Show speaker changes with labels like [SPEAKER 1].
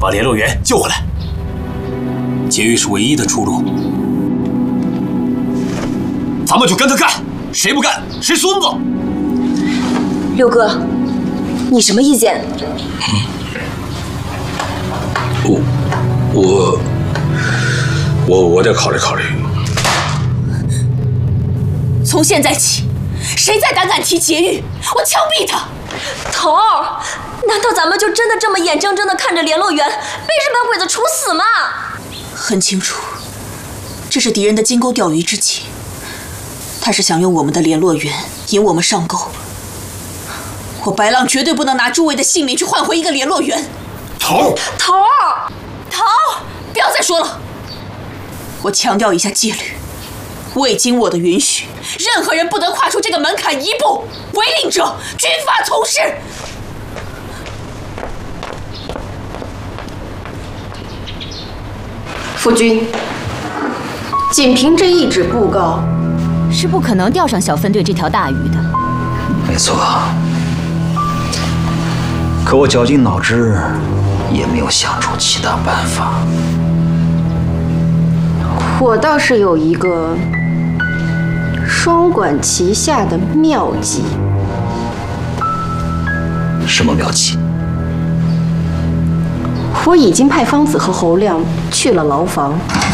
[SPEAKER 1] 把联络员救回来。劫狱是唯一的出路，咱们就跟他干，谁不干谁孙子。
[SPEAKER 2] 六哥，你什么意见？
[SPEAKER 3] 我得考虑考虑。
[SPEAKER 2] 从现在起，谁再胆提劫狱，我枪毙他！头儿，难道咱们就真的这么眼睁睁地看着联络员被日本鬼子处死吗？很清楚，这是敌人的金钩钓鱼之计，他是想用我们的联络员引我们上钩。我白浪绝对不能拿诸位的性命去换回一个联络员。
[SPEAKER 3] 头
[SPEAKER 2] 儿，不要再说了。我强调一下戒律，未经我的允许，任何人不得跨出这个门槛一步，违令者军法从事。
[SPEAKER 4] 夫君，仅凭这一纸布告，
[SPEAKER 5] 是不可能钓上小分队这条大鱼的。
[SPEAKER 6] 没错，可我绞尽脑汁，也没有想出其他办法。
[SPEAKER 4] 我倒是有一个双管齐下的妙计。
[SPEAKER 6] 什么妙计？
[SPEAKER 4] 我已经派方子和侯亮去了牢房，